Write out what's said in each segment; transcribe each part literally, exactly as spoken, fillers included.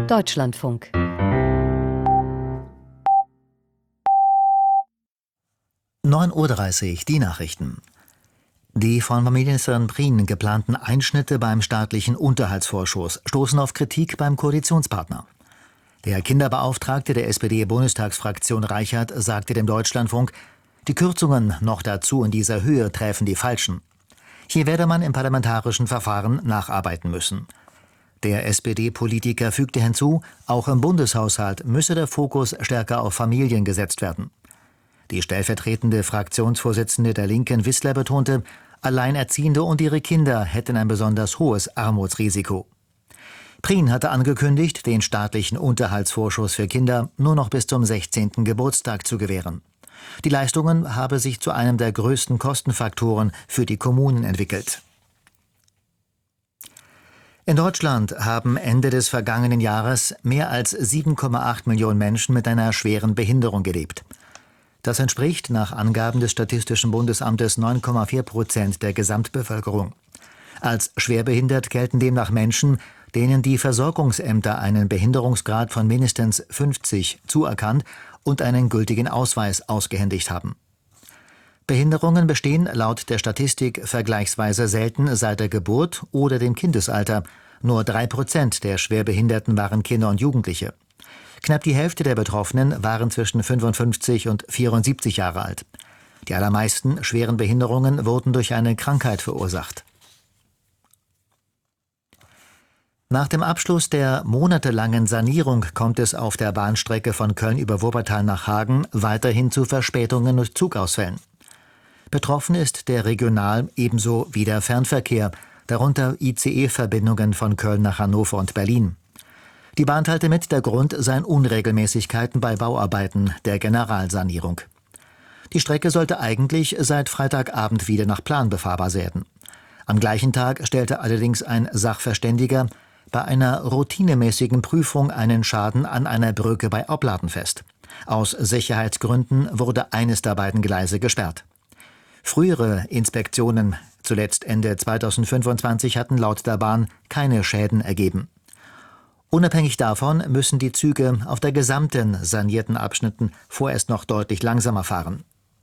Deutschlandfunk. neun Uhr dreißig, die Nachrichten. Die von Familienministerin Prien geplanten Einschnitte beim staatlichen Unterhaltsvorschuss stoßen auf Kritik beim Koalitionspartner. Der Kinderbeauftragte der S P D-Bundestagsfraktion Reichert sagte dem Deutschlandfunk, die Kürzungen noch dazu in dieser Höhe träfen die Falschen. Hier werde man im parlamentarischen Verfahren nacharbeiten müssen. Der S P D-Politiker fügte hinzu, auch im Bundeshaushalt müsse der Fokus stärker auf Familien gesetzt werden. Die stellvertretende Fraktionsvorsitzende der Linken Wissler betonte, Alleinerziehende und ihre Kinder hätten ein besonders hohes Armutsrisiko. Prien hatte angekündigt, den staatlichen Unterhaltsvorschuss für Kinder nur noch bis zum sechzehnten Geburtstag zu gewähren. Die Leistungen habe sich zu einem der größten Kostenfaktoren für die Kommunen entwickelt. In Deutschland haben Ende des vergangenen Jahres mehr als sieben Komma acht Millionen Menschen mit einer schweren Behinderung gelebt. Das entspricht nach Angaben des Statistischen Bundesamtes neun Komma vier Prozent der Gesamtbevölkerung. Als schwerbehindert gelten demnach Menschen, denen die Versorgungsämter einen Behinderungsgrad von mindestens fünfzig zuerkannt und einen gültigen Ausweis ausgehändigt haben. Behinderungen bestehen laut der Statistik vergleichsweise selten seit der Geburt oder dem Kindesalter. Nur drei Prozent der Schwerbehinderten waren Kinder und Jugendliche. Knapp die Hälfte der Betroffenen waren zwischen fünfundfünfzig und vierundsiebzig Jahre alt. Die allermeisten schweren Behinderungen wurden durch eine Krankheit verursacht. Nach dem Abschluss der monatelangen Sanierung kommt es auf der Bahnstrecke von Köln über Wuppertal nach Hagen weiterhin zu Verspätungen und Zugausfällen. Betroffen ist der Regional- ebenso wie der Fernverkehr, darunter I C E-Verbindungen von Köln nach Hannover und Berlin. Die Bahn teilte mit, der Grund seien Unregelmäßigkeiten bei Bauarbeiten der Generalsanierung. Die Strecke sollte eigentlich seit Freitagabend wieder nach Plan befahrbar werden. Am gleichen Tag stellte allerdings ein Sachverständiger bei einer routinemäßigen Prüfung einen Schaden an einer Brücke bei Opladen fest. Aus Sicherheitsgründen wurde eines der beiden Gleise gesperrt. Frühere Inspektionen, zuletzt Ende zweitausendfünfundzwanzig, hatten laut der Bahn keine Schäden ergeben. Unabhängig davon müssen die Züge auf der gesamten sanierten Abschnitten vorerst noch deutlich langsamer fahren.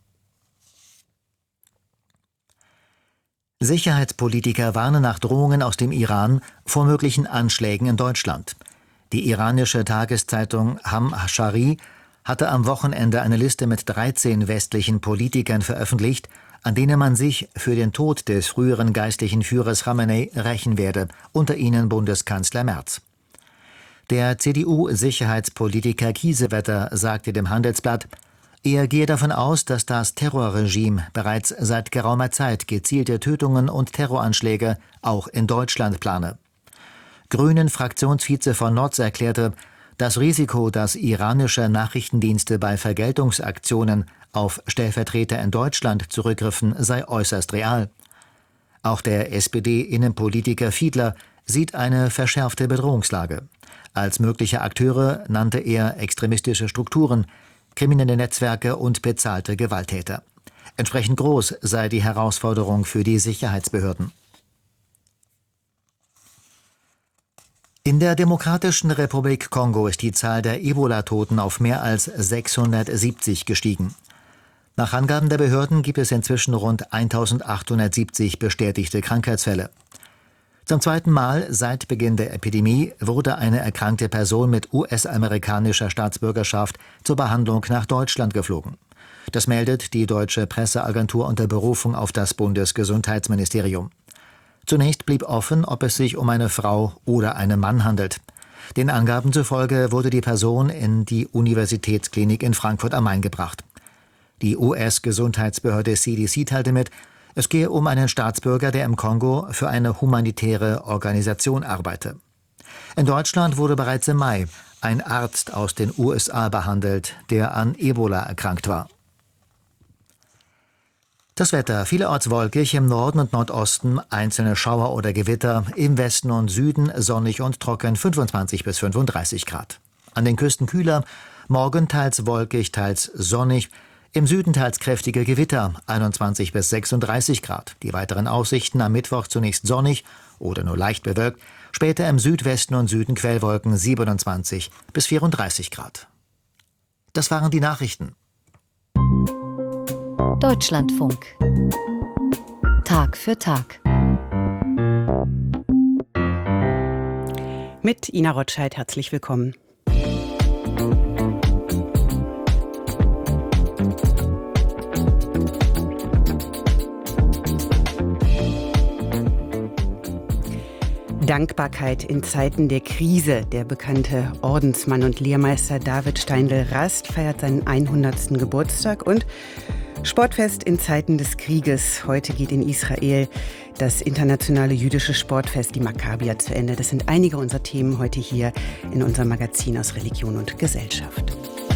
Sicherheitspolitiker warnen nach Drohungen aus dem Iran vor möglichen Anschlägen in Deutschland. Die iranische Tageszeitung Ham-Ashari hatte am Wochenende eine Liste mit dreizehn westlichen Politikern veröffentlicht, an denen man sich für den Tod des früheren geistlichen Führers Khamenei rächen werde, unter ihnen Bundeskanzler Merz. Der C D U-Sicherheitspolitiker Kiesewetter sagte dem Handelsblatt, er gehe davon aus, dass das Terrorregime bereits seit geraumer Zeit gezielte Tötungen und Terroranschläge auch in Deutschland plane. Grünen-Fraktionsvize von Notz erklärte, das Risiko, dass iranische Nachrichtendienste bei Vergeltungsaktionen auf Stellvertreter in Deutschland zurückgriffen, sei äußerst real. Auch der S P D-Innenpolitiker Fiedler sieht eine verschärfte Bedrohungslage. Als mögliche Akteure nannte er extremistische Strukturen, kriminelle Netzwerke und bezahlte Gewalttäter. Entsprechend groß sei die Herausforderung für die Sicherheitsbehörden. In der Demokratischen Republik Kongo ist die Zahl der Ebola-Toten auf mehr als sechshundertsiebzig gestiegen. Nach Angaben der Behörden gibt es inzwischen rund eintausendachthundertsiebzig bestätigte Krankheitsfälle. Zum zweiten Mal seit Beginn der Epidemie wurde eine erkrankte Person mit U S-amerikanischer Staatsbürgerschaft zur Behandlung nach Deutschland geflogen. Das meldet die deutsche Presseagentur unter Berufung auf das Bundesgesundheitsministerium. Zunächst blieb offen, ob es sich um eine Frau oder einen Mann handelt. Den Angaben zufolge wurde die Person in die Universitätsklinik in Frankfurt am Main gebracht. Die U S-Gesundheitsbehörde C D C teilte mit, es gehe um einen Staatsbürger, der im Kongo für eine humanitäre Organisation arbeite. In Deutschland wurde bereits im Mai ein Arzt aus den U S A behandelt, der an Ebola erkrankt war. Das Wetter: vielerorts wolkig, im Norden und Nordosten einzelne Schauer oder Gewitter, im Westen und Süden sonnig und trocken, fünfundzwanzig bis fünfunddreißig Grad. An den Küsten kühler, morgen teils wolkig, teils sonnig, im Süden teils kräftige Gewitter, einundzwanzig bis sechsunddreißig Grad. Die weiteren Aussichten: am Mittwoch zunächst sonnig oder nur leicht bewölkt, Später im Südwesten und Süden Quellwolken siebenundzwanzig bis vierunddreißig Grad. Das waren die Nachrichten. Deutschlandfunk. Tag für Tag. Mit Ina Rotscheid, herzlich willkommen. Dankbarkeit in Zeiten der Krise. Der bekannte Ordensmann und Lehrmeister David Steindl-Rast feiert seinen hundertsten Geburtstag und Sportfest in Zeiten des Krieges. Heute geht in Israel das internationale jüdische Sportfest, die Makkabia, zu Ende. Das sind einige unserer Themen heute hier in unserem Magazin aus Religion und Gesellschaft.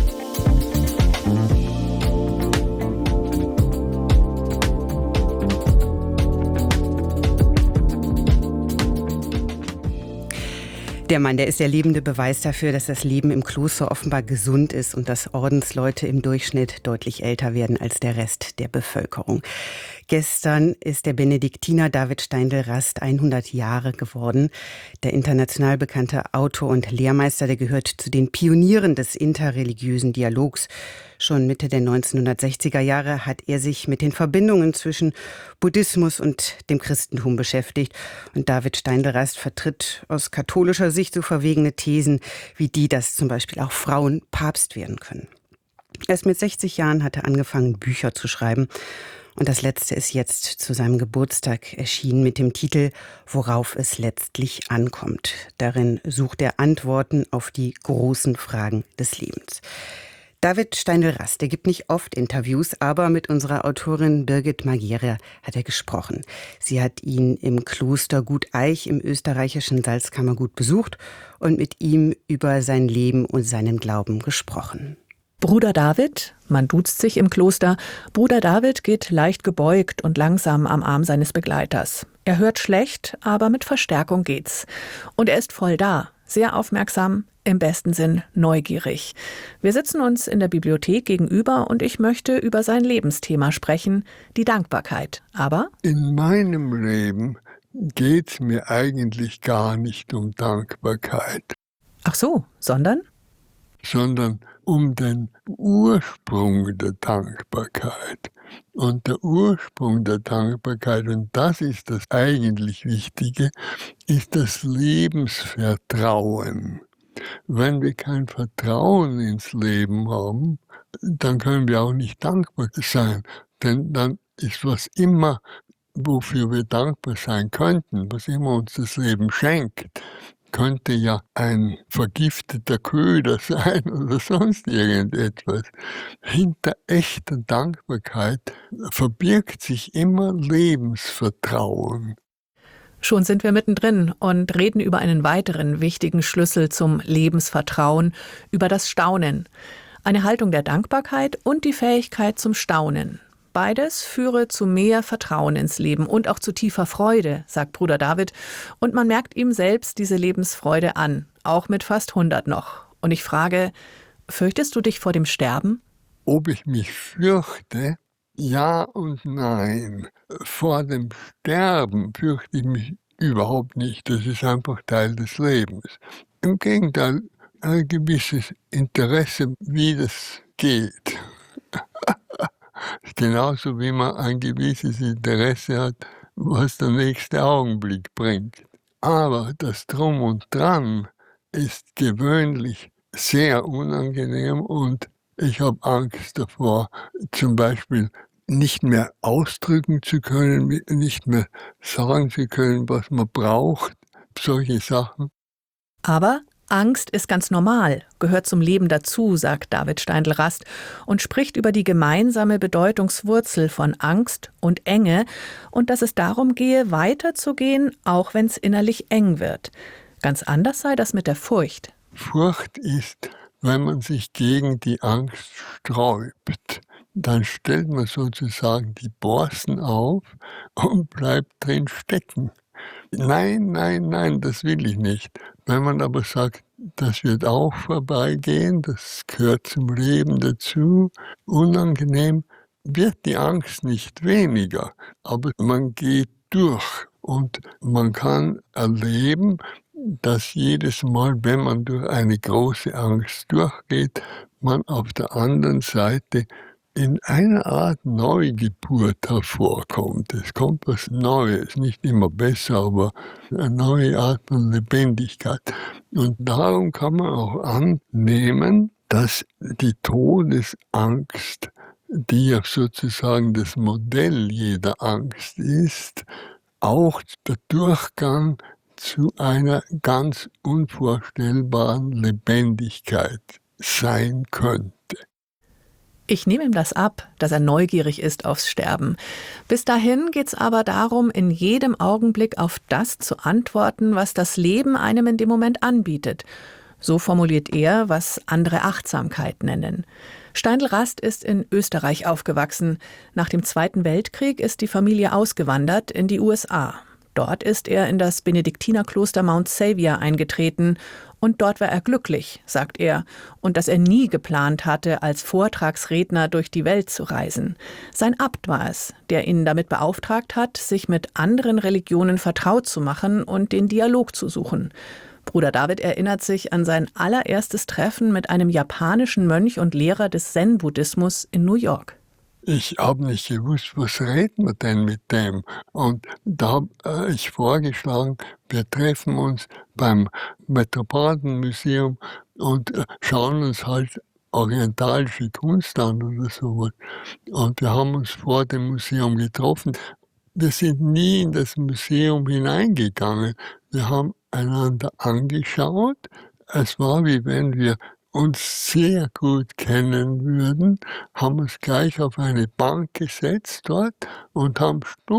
Der Mann, der ist der lebende Beweis dafür, dass das Leben im Kloster offenbar gesund ist und dass Ordensleute im Durchschnitt deutlich älter werden als der Rest der Bevölkerung. Gestern ist der Benediktiner David Steindl-Rast hundert Jahre geworden. Der international bekannte Autor und Lehrmeister, der gehört zu den Pionieren des interreligiösen Dialogs. Schon Mitte der neunzehnhundertsechziger Jahre hat er sich mit den Verbindungen zwischen Buddhismus und dem Christentum beschäftigt. Und David Steindl-Rast vertritt aus katholischer Sicht so verwegene Thesen wie die, dass zum Beispiel auch Frauen Papst werden können. Erst mit sechzig Jahren hat er angefangen, Bücher zu schreiben. Und das letzte ist jetzt zu seinem Geburtstag erschienen mit dem Titel »Worauf es letztlich ankommt«. Darin sucht er Antworten auf die großen Fragen des Lebens. David Steindl-Rast, der gibt nicht oft Interviews, aber mit unserer Autorin Birgit Magiera hat er gesprochen. Sie hat ihn im Kloster Gut Eich im österreichischen Salzkammergut besucht und mit ihm über sein Leben und seinen Glauben gesprochen. Bruder David, man duzt sich im Kloster, Bruder David geht leicht gebeugt und langsam am Arm seines Begleiters. Er hört schlecht, aber mit Verstärkung geht's. Und er ist voll da, sehr aufmerksam, im besten Sinn neugierig. Wir sitzen uns in der Bibliothek gegenüber und ich möchte über sein Lebensthema sprechen, die Dankbarkeit. Aber in meinem Leben geht's mir eigentlich gar nicht um Dankbarkeit. Ach so, sondern? Sondern um den Ursprung der Dankbarkeit. Und der Ursprung der Dankbarkeit, und das ist das eigentlich Wichtige, ist das Lebensvertrauen. Wenn wir kein Vertrauen ins Leben haben, dann können wir auch nicht dankbar sein. Denn dann ist was immer, wofür wir dankbar sein könnten, was immer uns das Leben schenkt, könnte ja ein vergifteter Köder sein oder sonst irgendetwas. Hinter echter Dankbarkeit verbirgt sich immer Lebensvertrauen. Schon sind wir mittendrin und reden über einen weiteren wichtigen Schlüssel zum Lebensvertrauen, über das Staunen. Eine Haltung der Dankbarkeit und die Fähigkeit zum Staunen. Beides führe zu mehr Vertrauen ins Leben und auch zu tiefer Freude, sagt Bruder David. Und man merkt ihm selbst diese Lebensfreude an, auch mit fast hundert noch. Und ich frage, fürchtest du dich vor dem Sterben? Ob ich mich fürchte? Ja und nein. Vor dem Sterben fürchte ich mich überhaupt nicht. Das ist einfach Teil des Lebens. Im Gegenteil, ein gewisses Interesse, wie das geht. Genauso wie man ein gewisses Interesse hat, was der nächste Augenblick bringt. Aber das Drum und Dran ist gewöhnlich sehr unangenehm und ich habe Angst davor, zum Beispiel nicht mehr ausdrücken zu können, nicht mehr sagen zu können, was man braucht, solche Sachen. Aber Angst ist ganz normal, gehört zum Leben dazu, sagt David Steindl-Rast und spricht über die gemeinsame Bedeutungswurzel von Angst und Enge und dass es darum gehe, weiterzugehen, auch wenn es innerlich eng wird. Ganz anders sei das mit der Furcht. Furcht ist, wenn man sich gegen die Angst sträubt. Dann stellt man sozusagen die Borsten auf und bleibt drin stecken. Nein, nein, nein, das will ich nicht. Wenn man aber sagt, das wird auch vorbeigehen, das gehört zum Leben dazu, unangenehm, wird die Angst nicht weniger. Aber man geht durch und man kann erleben, dass jedes Mal, wenn man durch eine große Angst durchgeht, man auf der anderen Seite in einer Art Neugeburt hervorkommt. Es kommt was Neues, nicht immer besser, aber eine neue Art von Lebendigkeit. Und darum kann man auch annehmen, dass die Todesangst, die ja sozusagen das Modell jeder Angst ist, auch der Durchgang zu einer ganz unvorstellbaren Lebendigkeit sein könnte. Ich nehme ihm das ab, dass er neugierig ist aufs Sterben. Bis dahin geht's aber darum, in jedem Augenblick auf das zu antworten, was das Leben einem in dem Moment anbietet. So formuliert er, was andere Achtsamkeit nennen. Steindl-Rast ist in Österreich aufgewachsen. Nach dem Zweiten Weltkrieg ist die Familie ausgewandert in die U S A. Dort ist er in das Benediktinerkloster Mount Xavier eingetreten und dort war er glücklich, sagt er, und dass er nie geplant hatte, als Vortragsredner durch die Welt zu reisen. Sein Abt war es, der ihn damit beauftragt hat, sich mit anderen Religionen vertraut zu machen und den Dialog zu suchen. Bruder David erinnert sich an sein allererstes Treffen mit einem japanischen Mönch und Lehrer des Zen-Buddhismus in New York. Ich habe nicht gewusst, was reden wir denn mit dem? Und da habe ich vorgeschlagen, wir treffen uns beim Metropolitan-Museum und schauen uns halt orientalische Kunst an oder sowas. Und wir haben uns vor dem Museum getroffen. Wir sind nie in das Museum hineingegangen. Wir haben einander angeschaut. Es war, wie wenn wir uns sehr gut kennen würden, haben uns gleich auf eine Bank gesetzt dort und haben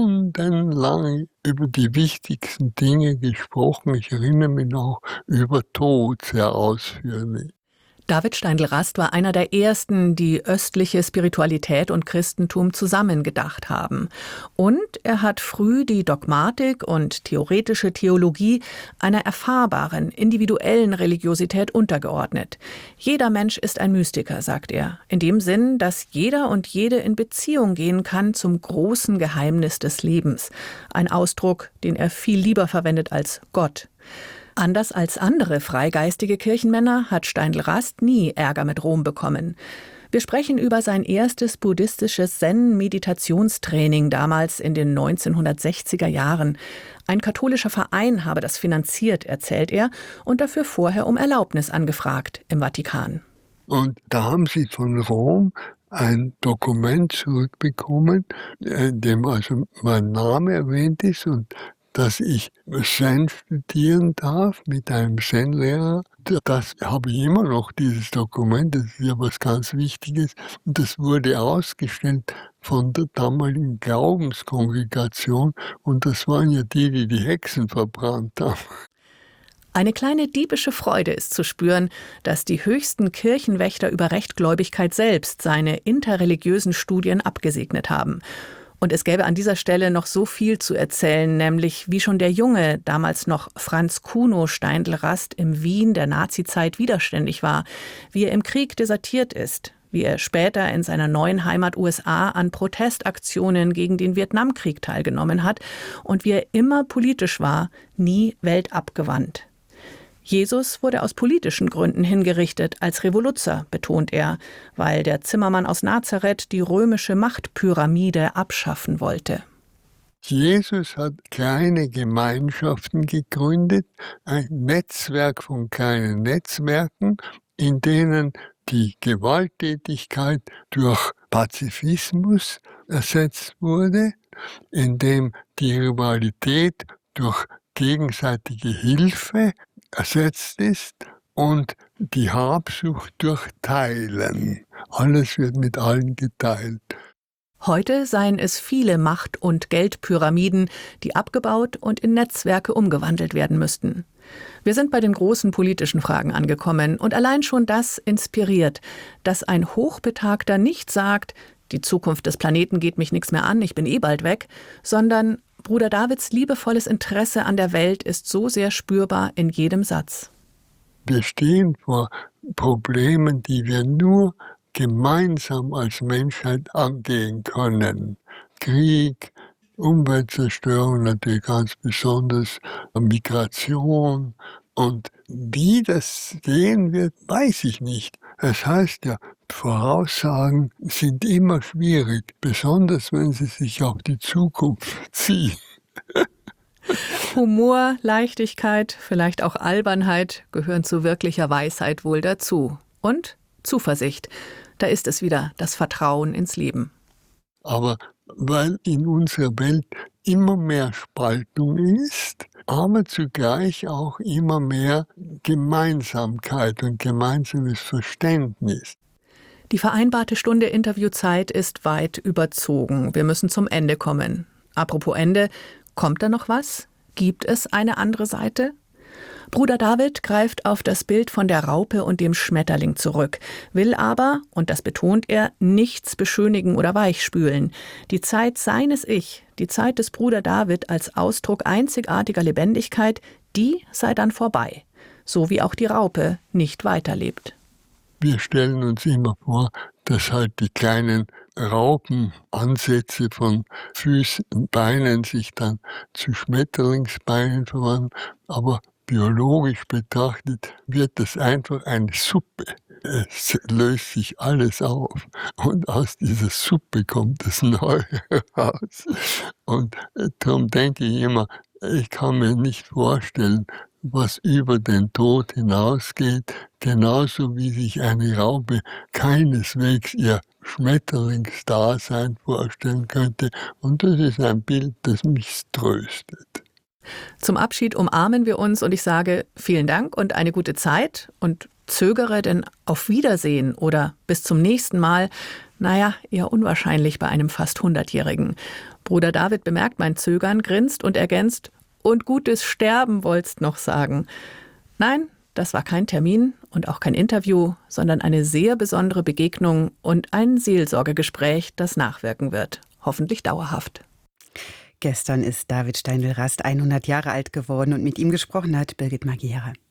stundenlang über die wichtigsten Dinge gesprochen. Ich erinnere mich noch über Tod sehr ausführlich. David Steindl-Rast war einer der ersten, die östliche Spiritualität und Christentum zusammengedacht haben. Und er hat früh die Dogmatik und theoretische Theologie einer erfahrbaren, individuellen Religiosität untergeordnet. Jeder Mensch ist ein Mystiker, sagt er, in dem Sinn, dass jeder und jede in Beziehung gehen kann zum großen Geheimnis des Lebens. Ein Ausdruck, den er viel lieber verwendet als Gott. Anders als andere freigeistige Kirchenmänner hat Steindl-Rast nie Ärger mit Rom bekommen. Wir sprechen über sein erstes buddhistisches Zen-Meditationstraining damals in den neunzehnhundertsechziger Jahren. Ein katholischer Verein habe das finanziert, erzählt er, und dafür vorher um Erlaubnis angefragt im Vatikan. Und da haben sie von Rom ein Dokument zurückbekommen, in dem also mein Name erwähnt ist und dass ich Zen studieren darf mit einem Zen-Lehrer. Das habe ich immer noch, dieses Dokument, das ist ja was ganz Wichtiges. Und das wurde ausgestellt von der damaligen Glaubenskongregation. Und das waren ja die, die die Hexen verbrannt haben. Eine kleine diebische Freude ist zu spüren, dass die höchsten Kirchenwächter über Rechtgläubigkeit selbst seine interreligiösen Studien abgesegnet haben. Und es gäbe an dieser Stelle noch so viel zu erzählen, nämlich wie schon der junge, damals noch Franz Kuno Steindl-Rast im Wien der Nazizeit widerständig war, wie er im Krieg desertiert ist, wie er später in seiner neuen Heimat U S A an Protestaktionen gegen den Vietnamkrieg teilgenommen hat und wie er immer politisch war, nie weltabgewandt. Jesus wurde aus politischen Gründen hingerichtet, als Revoluzer, betont er, weil der Zimmermann aus Nazareth die römische Machtpyramide abschaffen wollte. Jesus hat kleine Gemeinschaften gegründet, ein Netzwerk von kleinen Netzwerken, in denen die Gewalttätigkeit durch Pazifismus ersetzt wurde, in dem die Rivalität durch gegenseitige Hilfe ersetzt ist und die Habsucht durch Teilen. Alles wird mit allen geteilt. Heute seien es viele Macht- und Geldpyramiden, die abgebaut und in Netzwerke umgewandelt werden müssten. Wir sind bei den großen politischen Fragen angekommen und allein schon das inspiriert, dass ein Hochbetagter nicht sagt, die Zukunft des Planeten geht mich nichts mehr an, ich bin eh bald weg, sondern Bruder Davids liebevolles Interesse an der Welt ist so sehr spürbar in jedem Satz. Wir stehen vor Problemen, die wir nur gemeinsam als Menschheit angehen können. Krieg, Umweltzerstörung natürlich ganz besonders, Migration. Und wie das gehen wird, weiß ich nicht. Es heißt ja, Voraussagen sind immer schwierig, besonders wenn sie sich auf die Zukunft ziehen. Humor, Leichtigkeit, vielleicht auch Albernheit gehören zu wirklicher Weisheit wohl dazu. Und Zuversicht. Da ist es wieder, das Vertrauen ins Leben. Aber weil in unserer Welt immer mehr Spaltung ist, aber zugleich auch immer mehr Gemeinsamkeit und gemeinsames Verständnis. Die vereinbarte Stunde Interviewzeit ist weit überzogen. Wir müssen zum Ende kommen. Apropos Ende, kommt da noch was? Gibt es eine andere Seite? Bruder David greift auf das Bild von der Raupe und dem Schmetterling zurück, will aber, und das betont er, nichts beschönigen oder weichspülen. Die Zeit seines Ich, die Zeit des Bruder David als Ausdruck einzigartiger Lebendigkeit, die sei dann vorbei, so wie auch die Raupe nicht weiterlebt. Wir stellen uns immer vor, dass halt die kleinen Raupenansätze von Füßen und Beinen sich dann zu Schmetterlingsbeinen verwandeln, aber biologisch betrachtet wird das einfach eine Suppe. Es löst sich alles auf und aus dieser Suppe kommt das Neue raus. Und darum denke ich immer, ich kann mir nicht vorstellen, was über den Tod hinausgeht, genauso wie sich eine Raupe keineswegs ihr Schmetterlingsdasein vorstellen könnte. Und das ist ein Bild, das mich tröstet. Zum Abschied umarmen wir uns und ich sage vielen Dank und eine gute Zeit und zögere, denn auf Wiedersehen oder bis zum nächsten Mal, naja, eher unwahrscheinlich bei einem fast hundertjährigen. Bruder David bemerkt mein Zögern, grinst und ergänzt, und gutes Sterben wollt's noch sagen. Nein, das war kein Termin und auch kein Interview, sondern eine sehr besondere Begegnung und ein Seelsorgegespräch, das nachwirken wird. Hoffentlich dauerhaft. Gestern ist David Steindl-Rast hundert Jahre alt geworden und mit ihm gesprochen hat Birgit Magiera.